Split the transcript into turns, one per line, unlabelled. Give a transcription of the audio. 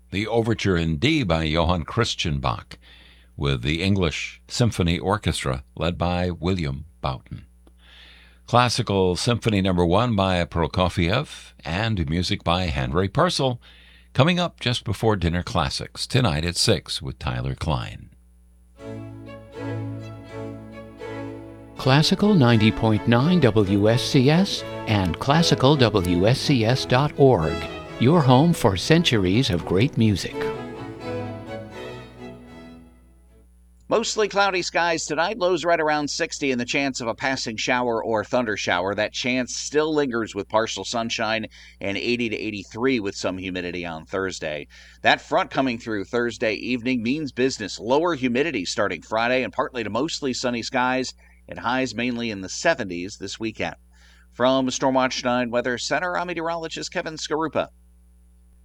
the Overture in D by Johann Christian Bach, with the English Symphony Orchestra led by William Boughton. Classical Symphony No. 1 by Prokofiev, and music by Henry Purcell, coming up just before Dinner Classics, tonight at 6 with Tyler Klein.
Classical 90.9 WSCS and classicalwscs.org, your home for centuries of great music.
Mostly cloudy skies tonight, lows right around 60 and the chance of a passing shower or thunder shower. That chance still lingers with partial sunshine and 80 to 83 with some humidity on Thursday. That front coming through Thursday evening means business. Lower humidity starting Friday and partly to mostly sunny skies and highs mainly in the 70s this weekend. From Stormwatch 9 Weather Center, I'm meteorologist Kevin Skarupa.